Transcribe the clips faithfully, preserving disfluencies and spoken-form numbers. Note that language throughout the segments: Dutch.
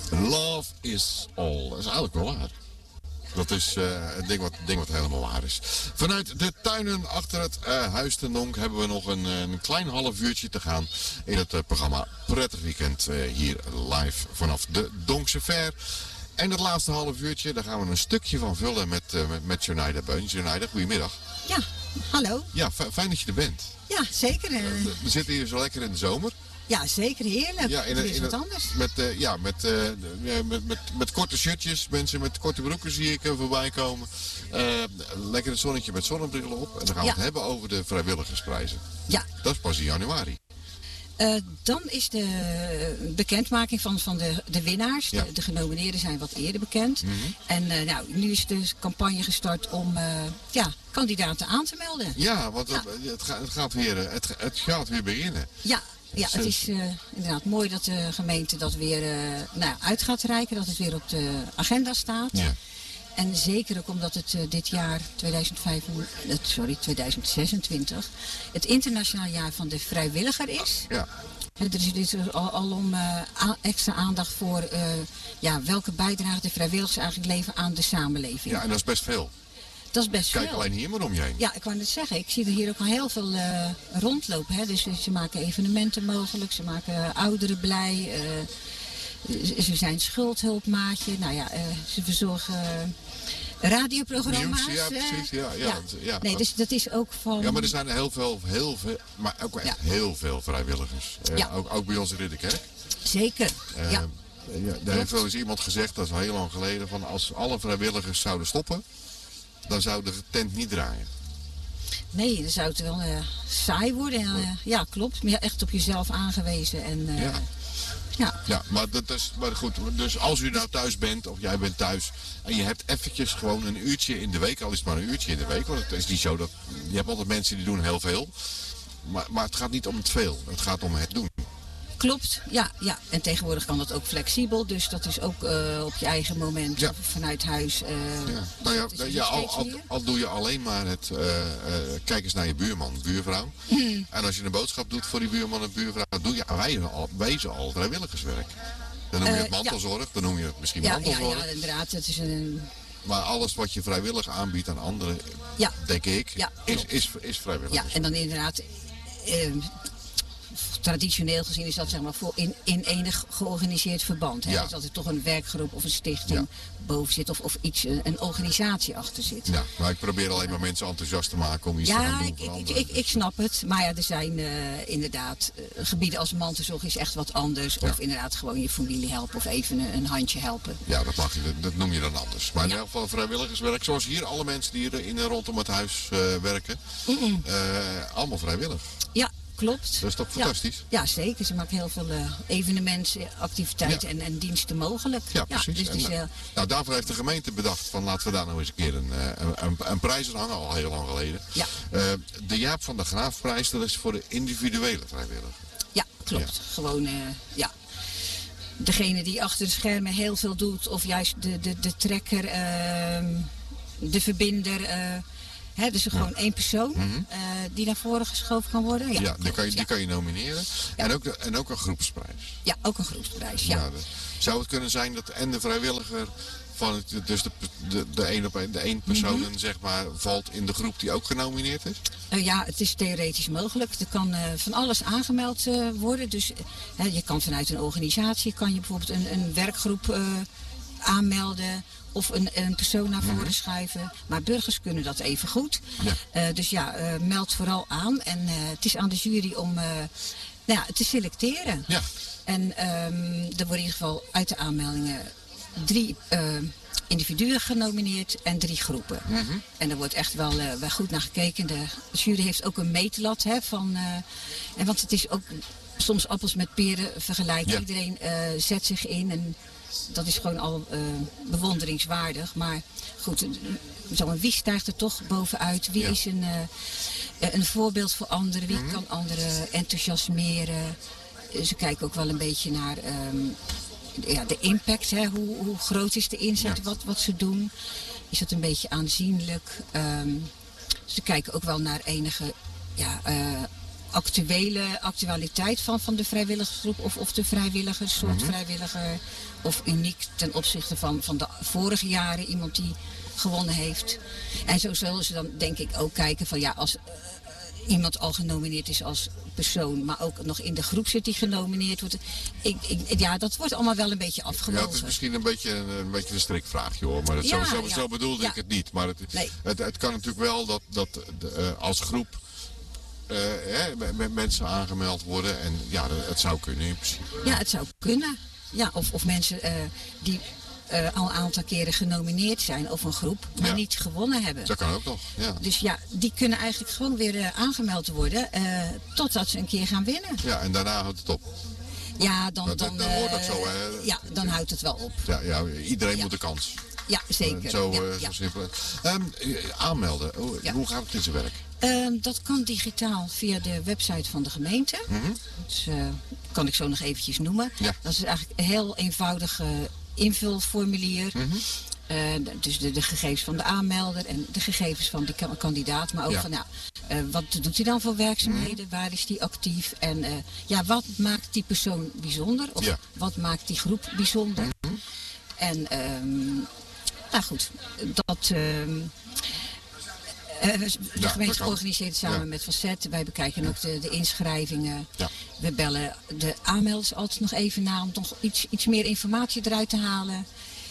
Love is all. Dat is eigenlijk wel waar. Dat is uh, het ding wat, ding wat helemaal waar is. Vanuit de tuinen achter het uh, Huis ten Donk hebben we nog een, een klein half uurtje te gaan in het uh, programma Prettig Weekend uh, hier live vanaf de Donkse Fair. En het laatste half uurtje, daar gaan we een stukje van vullen met, uh, met, met Jonaida Beuns. Jonaida, goedemiddag. Ja, hallo. Ja, fijn dat je er bent. Ja, zeker. Uh, we zitten hier zo lekker in de zomer. Ja, zeker. Heerlijk. Ja, in, er is in, wat in, anders. Met, uh, ja, met, uh, ja, met, met, met korte shirtjes, mensen met korte broeken zie ik uh, voorbij komen. Uh, lekker het zonnetje met zonnebrillen op. En dan gaan we ja. het hebben over de vrijwilligersprijzen. Ja. Dat is pas in januari. Uh, dan is de bekendmaking van, van de, de winnaars. Ja. De, de genomineerden zijn wat eerder bekend. Mm-hmm. En uh, nou, nu is de campagne gestart om uh, ja, kandidaten aan te melden. Ja, want ja. Het, het, gaat, het, gaat weer, het, het gaat weer beginnen. Ja. Ja, het is uh, inderdaad mooi dat de gemeente dat weer uh, nou, uit gaat reiken, dat het weer op de agenda staat. Ja. En zeker ook omdat het uh, dit jaar tweeduizend vijfhonderd, sorry, tweeduizend zesentwintig het internationaal jaar van de vrijwilliger is. Ja. Er is dus al, al om uh, a- extra aandacht voor uh, ja, welke bijdrage de vrijwilligers eigenlijk leveren aan de samenleving. Ja, en dat is best veel. Dat is best Kijk veel. alleen hier maar om je heen. Ja, ik wou net zeggen. Ik zie er hier ook al heel veel uh, rondlopen. Hè. Dus ze maken evenementen mogelijk. Ze maken ouderen blij. Uh, ze zijn schuldhulpmaatje. Nou ja, uh, ze verzorgen uh, radioprogramma's. Nieuws, ja, precies. Ja, ja, ja. ja. Nee, dus dat is ook van... Ja, maar er zijn heel veel, heel veel maar ook echt ja. heel veel vrijwilligers. Uh, ja. ook, ook bij ons in Ridderkerk. Zeker, uh, ja. Ja, daar heeft wel eens iemand gezegd, dat is heel lang geleden, van als alle vrijwilligers zouden stoppen, dan zou de tent niet draaien. Nee, dan zou het wel uh, saai worden. Uh, ja, klopt. Maar echt op jezelf aangewezen. En, uh, ja. Ja. ja, maar dat is maar goed. Dus als u nou thuis bent, of jij bent thuis, en je hebt eventjes gewoon een uurtje in de week, al is het maar een uurtje in de week, want het is niet zo dat, je hebt altijd mensen die doen heel veel, maar, maar het gaat niet om het veel, het gaat om het doen. Klopt, ja, ja. En tegenwoordig kan dat ook flexibel, dus dat is ook uh, op je eigen moment ja. vanuit huis. Uh, ja. Nou ja, ja al, al, al doe je alleen maar het, uh, uh, kijk eens naar je buurman, buurvrouw. Mm. En als je een boodschap doet voor die buurman en buurvrouw, doe je wij, al, wezen al vrijwilligerswerk. Dan noem je het mantelzorg, uh, ja. dan noem je het misschien ja, mantelzorg. Ja, ja, inderdaad. Het is een... Maar alles wat je vrijwillig aanbiedt aan anderen, ja. denk ik, ja, is, is, is vrijwillig. Ja, en dan inderdaad... Uh, traditioneel gezien is dat zeg maar voor in, in enig georganiseerd verband. Hè? Ja. Dus dat er toch een werkgroep of een stichting ja. boven zit of, of iets, een organisatie achter zit. Ja, maar ik probeer alleen maar mensen enthousiast te maken om iets ja, te gaan doen ik, voor ik, anderen. ik, ik snap het. Maar ja, er zijn uh, inderdaad uh, gebieden als mantelzorg is echt wat anders. Ja. Of inderdaad gewoon je familie helpen of even een, een handje helpen. Ja, dat mag je, dat, dat noem je dan anders. Maar in elk geval vrijwilligerswerk, zoals hier alle mensen die hier in en rondom het huis uh, werken, uh, allemaal vrijwillig. Ja. Klopt. Dat is toch fantastisch? Ja, ja zeker. Ze maken heel veel uh, evenementen, activiteiten ja. en, en diensten mogelijk. Ja, precies. Ja, dus en, dus, uh, nou, daarvoor heeft de gemeente bedacht van laten we daar nou eens een keer een, een, een, een prijs aan hangen, al heel lang geleden. Ja. Uh, de Jaap van der Graafprijs, dat is voor de individuele vrijwilliger. Ja, klopt. Ja. Gewoon, uh, ja. Degene die achter de schermen heel veel doet, of juist de, de, de trekker, uh, de verbinder... Uh, He, dus er gewoon ja. één persoon mm-hmm. uh, die naar voren geschoven kan worden. Ja, ja, die, kan je, die kan je nomineren. Ja. En, ook de, en ook een groepsprijs. Ja, ook een groepsprijs. Ja. Ja, de, zou het kunnen zijn dat en de vrijwilliger van het, dus de, de, de één op één, de één persoon mm-hmm. zeg maar, valt in de groep die ook genomineerd is? Uh, ja, het is theoretisch mogelijk. Er kan uh, van alles aangemeld uh, worden. Dus uh, je kan vanuit een organisatie kan je bijvoorbeeld een, een werkgroep uh, aanmelden. Of een, een persoon naar voren mm-hmm. schuiven. Maar burgers kunnen dat even goed. Ja. Uh, dus ja, uh, meld vooral aan. En uh, het is aan de jury om uh, nou ja, te selecteren. Ja. En um, er worden in ieder geval uit de aanmeldingen drie uh, individuen genomineerd en drie groepen. Mm-hmm. En er wordt echt wel, uh, wel goed naar gekeken. De jury heeft ook een meetlat. Hè, van, uh, en want het is ook soms appels met peren vergelijken. Ja. Iedereen uh, zet zich in en... Dat is gewoon al uh, bewonderingswaardig. Maar goed, zo'n wie stijgt er toch bovenuit? Wie ja. is een, uh, een voorbeeld voor anderen? Wie mm-hmm. kan anderen enthousiasmeren? Ze kijken ook wel een beetje naar um, ja, de impact. Hè? Hoe, hoe groot is de inzet? Ja. Wat, wat ze doen? Is dat een beetje aanzienlijk? Um, ze kijken ook wel naar enige... Ja, uh, actuele actualiteit van, van de vrijwilligersgroep of, of de vrijwilligers, soort Mm-hmm. vrijwilliger. Of uniek ten opzichte van, van de vorige jaren iemand die gewonnen heeft. En zo zullen ze dan denk ik ook kijken van ja, als uh, iemand al genomineerd is als persoon, maar ook nog in de groep zit die genomineerd wordt. Ik, ik, ja, dat wordt allemaal wel een beetje afgewogen. Ja, het is misschien een beetje een, een, beetje een strikvraagje hoor, maar het, Ja, zo, zo, ja. zo bedoelde Ja. ik het niet. Maar het, Nee. het, het kan natuurlijk wel dat, dat de, uh, als groep uh, hè, met, met mensen aangemeld worden en ja, het zou kunnen in principe. Ja, het zou kunnen. Ja, of, of mensen uh, die uh, al een aantal keren genomineerd zijn of een groep, maar Ja. niet gewonnen hebben. Dat kan ook nog, ja. Dus ja, die kunnen eigenlijk gewoon weer uh, aangemeld worden uh, totdat ze een keer gaan winnen. Ja, en daarna houdt het op. Ja, dan, Dat- dan, dat hoort ook uh, zo, hè. Ja, dan houdt het wel op. Ja, ja iedereen Ja. moet een kans. Ja, zeker. Zo, ja, uh, ja. zo simpel. Um, aanmelden, hoe, Ja. hoe gaat het in zijn werk? Uh, dat kan digitaal via de website van de gemeente. Mm-hmm. Dus uh, kan ik zo nog eventjes noemen. Ja. Dat is eigenlijk een heel eenvoudig uh, invulformulier. Mm-hmm. Uh, dus de, de gegevens van de aanmelder en de gegevens van die ka- kandidaat. Maar ook Ja. van, nou, uh, wat doet hij dan voor werkzaamheden? Mm-hmm. Waar is die actief? En uh, ja, wat maakt die persoon bijzonder? Of Ja. wat maakt die groep bijzonder? Mm-hmm. En, um, nou goed, dat... Um, Uh, de Ja, gemeente dat kan. organiseert samen Ja. met Facet. Wij bekijken ook de, de inschrijvingen. Ja. We bellen de aanmelders altijd nog even na om nog iets, iets meer informatie eruit te halen.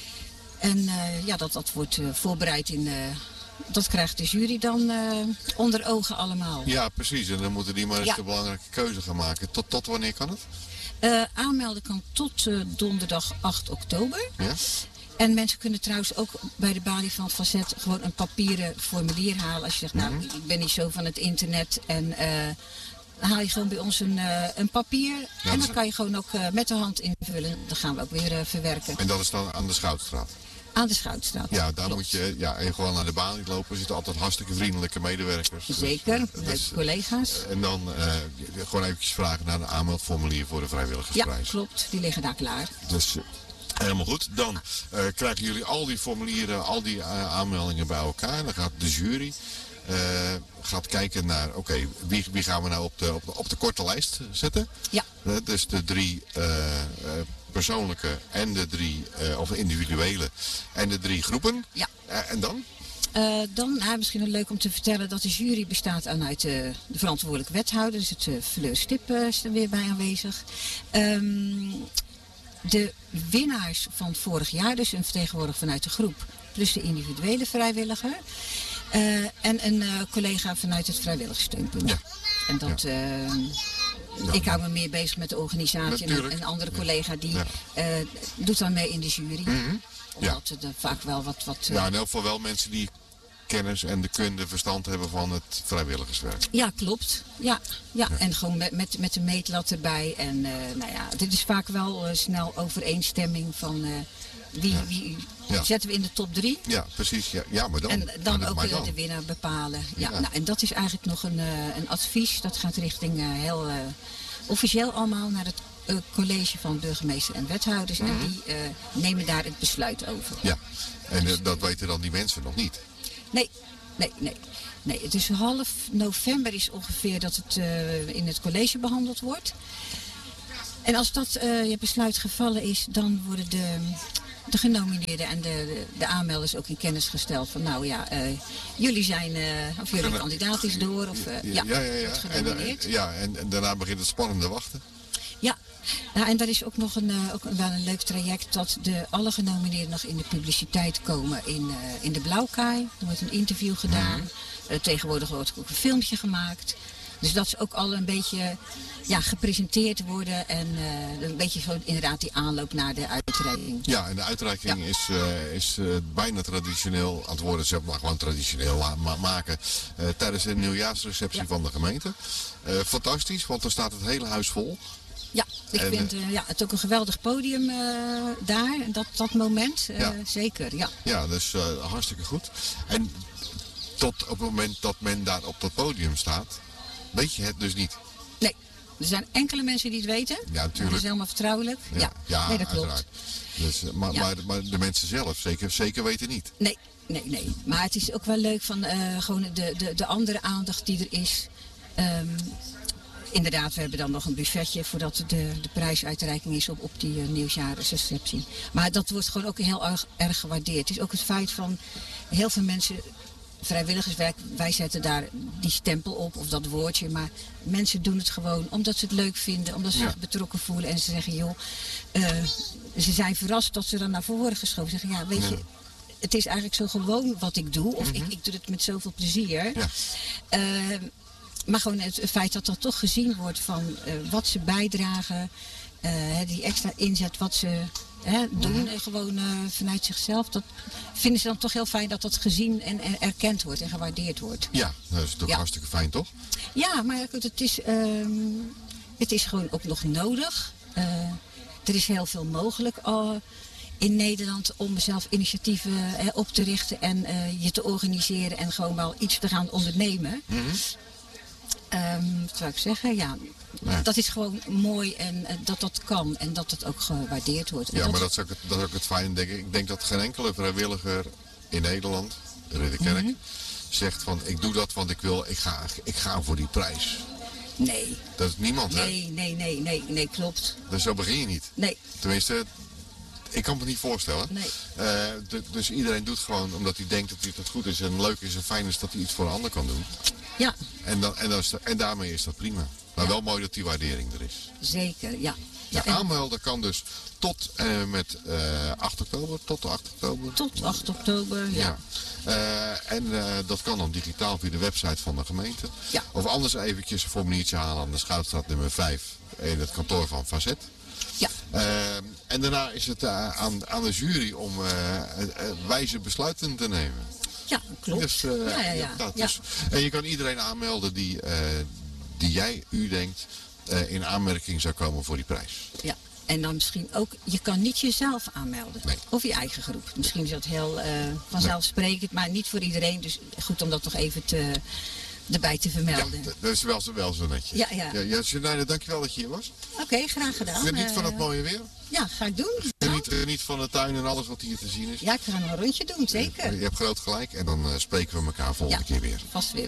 En uh, ja, dat, dat wordt uh, voorbereid in... Uh, dat krijgt de jury dan uh, onder ogen allemaal. Ja, precies. En dan moeten die maar eens Ja. de belangrijke keuze gaan maken. Tot, tot wanneer kan het? Uh, aanmelden kan tot uh, donderdag acht oktober. Ja? En mensen kunnen trouwens ook bij de balie van het Facet gewoon een papieren formulier halen. Als je zegt, nou, ik ben niet zo van het internet. En uh, dan haal je gewoon bij ons een, uh, een papier. Ja, en dus- dan kan je gewoon ook uh, met de hand invullen. Dat gaan we ook weer uh, verwerken. En dat is dan aan de Schoutstraat. Aan de Schoutstraat. Ja, daar Klopt. moet je ja, en gewoon naar de baan lopen. Er zitten altijd hartstikke vriendelijke medewerkers. Dus, Zeker, eh, leuke dus, collega's. en dan uh, gewoon eventjes vragen naar een aanmeldformulier voor de Ja, vrijwilligersprijs. klopt. Die liggen daar klaar. Dus uh, helemaal goed. Dan uh, krijgen jullie al die formulieren, al die uh, aanmeldingen bij elkaar. Dan gaat de jury uh, gaat kijken naar, oké, okay, wie, wie gaan we nou op de, op de, op de korte lijst zetten? Ja. Uh, dus de drie uh, uh, persoonlijke en de drie, uh, of individuele en de drie groepen. Ja. Uh, en dan? Uh, dan nou, misschien wel leuk om te vertellen dat de jury bestaat uit uh, de verantwoordelijke wethouder. Dus het uh, Fleur Stip uh, is er weer bij aanwezig. Um, de winnaars van vorig jaar, dus een vertegenwoordiger vanuit de groep, plus de individuele vrijwilliger. Uh, en een uh, collega vanuit het vrijwilligerssteunpunt. Ja. En dat... Uh, Ja. Ik hou me meer bezig met de organisatie. En een, een andere collega die Ja. uh, doet dan mee in de jury. Mm-hmm. Omdat er vaak wel wat... wat uh, Ja, in elk geval wel mensen die kennis en de kunde, verstand hebben van het vrijwilligerswerk. Ja, klopt. Ja, ja. ja. En gewoon met, met, met de meetlat erbij. En uh, nou ja, dit is vaak wel uh, snel overeenstemming van uh, wie, Ja. wie Ja. zetten we in de top drie. Ja, precies. Ja, ja maar dan. En dan maar ook uh, dan. de winnaar bepalen. Ja, Ja. Nou, en dat is eigenlijk nog een, uh, een advies. Dat gaat richting uh, heel uh, officieel allemaal naar het uh, college van burgemeester en wethouders. Mm-hmm. En die uh, nemen daar het besluit over. Ja, en uh, dat weten dan die mensen nog niet. Nee, nee, nee. Nee, het is half november is ongeveer dat het uh, in het college behandeld wordt. En als dat uh, je besluit gevallen is, dan worden de, de genomineerden en de, de, de aanmelders ook in kennis gesteld van nou ja, uh, jullie zijn, uh, of jullie Geno- kandidaat is door of uh, ja, ja, ja, ja. wordt En, genomineerd. uh, ja en, en daarna begint het spannende wachten. Ja, nou, en daar is ook nog een, uh, ook wel een leuk traject dat de, alle genomineerden nog in de publiciteit komen in, uh, in de Blauwkaai. Er wordt een interview gedaan. Mm-hmm. Uh, tegenwoordig wordt ook een filmpje gemaakt. Dus dat ze ook al een beetje ja, gepresenteerd worden en uh, een beetje zo inderdaad die aanloop naar de uitreiking. Ja, en de uitreiking Ja. is, uh, is uh, bijna traditioneel aan het worden. Ze hebben maar gewoon traditioneel la- ma- maken uh, tijdens de nieuwjaarsreceptie Ja. van de gemeente. Uh, fantastisch, want dan staat het hele huis vol. Ja, ik En, vind uh, ja, het ook een geweldig podium uh, daar, dat, dat moment. Uh, Ja. Zeker, ja. Ja, dus uh, hartstikke goed. En tot op het moment dat men daar op dat podium staat, weet je het dus niet. Nee, er zijn enkele mensen die het weten. Ja, natuurlijk. Dat is helemaal vertrouwelijk. Ja, Ja, ja, nee, dat klopt. uiteraard. Dus, uh, maar, Ja. maar, maar de mensen zelf zeker, zeker weten niet. Nee, nee, nee. Maar het is ook wel leuk van uh, gewoon de, de, de andere aandacht die er is. Um, inderdaad, we hebben dan nog een buffetje voordat de, de prijsuitreiking is op, op die uh, nieuwsjaarsreceptie. Maar dat wordt gewoon ook heel erg, erg gewaardeerd. Het is ook het feit van heel veel mensen, vrijwilligerswerk, wij zetten daar die stempel op of dat woordje. Maar mensen doen het gewoon omdat ze het leuk vinden, omdat ze Ja. zich betrokken voelen. En ze zeggen, joh, uh, ze zijn verrast dat ze dan naar voren geschoven zeggen. Ja, weet Ja. je, het is eigenlijk zo gewoon wat ik doe. Of Mm-hmm. ik, ik doe het met zoveel plezier. Ja. Uh, maar gewoon het feit dat dat toch gezien wordt van uh, wat ze bijdragen. Uh, die extra inzet wat ze hè, doen. Mm-hmm. Uh, gewoon uh, vanuit zichzelf. Dat vinden ze dan toch heel fijn dat dat gezien en, en erkend wordt en gewaardeerd wordt. Ja, dat is toch Ja. hartstikke fijn, toch? Ja, maar goed, het is, um, het is gewoon ook nog nodig. Uh, er is heel veel mogelijk uh, in Nederland om zelf initiatieven uh, op te richten en uh, je te organiseren en gewoon wel iets te gaan ondernemen. Mm-hmm. Um, wat zou ik zeggen? Ja, Ja. dat is gewoon mooi en uh, dat dat kan en dat het ook gewaardeerd wordt. En Ja, maar dat is ook het, dat is ook het fijne, denk ik. Ik denk dat geen enkele vrijwilliger in Nederland, de Ridderkerk, Mm-hmm. zegt van ik doe dat want ik wil, ik ga, ik ga voor die prijs. Nee, Dat is niemand, hè? nee, nee, nee, nee, nee, klopt. Dus zo begin je niet. Nee, Tenminste, ik kan me het niet voorstellen. nee. Uh, d- dus iedereen doet gewoon omdat hij denkt dat het goed is en leuk is en fijn is dat hij iets voor een ander kan doen. Ja, En, dan, en, dan is dat- en daarmee is dat prima. Maar Ja. wel mooi dat die waardering er is. zeker, ja. Ja, en aanmelden kan dus tot uh, met uh, acht oktober, tot de acht oktober. tot acht oktober, ja. Ja. Uh, en uh, dat kan dan digitaal via de website van de gemeente. Ja. Of anders eventjes een formuliertje halen aan de Schoutstraat nummer vijf in het kantoor van Fazet. Ja. Uh, en daarna is het uh, aan, aan de jury om uh, uh, wijze besluiten te nemen. Ja, klopt. Dus, uh, ja, ja, ja. dat ja. dus. En je kan iedereen aanmelden die, uh, die jij, u denkt, uh, in aanmerking zou komen voor die prijs. Ja. En dan misschien ook, je kan niet jezelf aanmelden. Nee. Of je eigen groep. Misschien is dat heel uh, vanzelfsprekend, maar niet voor iedereen. Dus goed om dat nog even te, erbij te Ja, vermelden. d- dat is wel zo, wel zo netjes. Ja, ja. ja, ja Sjenaide, dankjewel dat je hier was. Oké, okay, graag gedaan. Geniet van Uh, het mooie weer. Ja, ga ik doen. Geniet, geniet van de tuin en alles wat hier te zien is. Ja, ik ga nog een rondje doen, zeker. Je hebt groot gelijk en dan uh, spreken we elkaar volgende Ja. keer weer. Vast weer.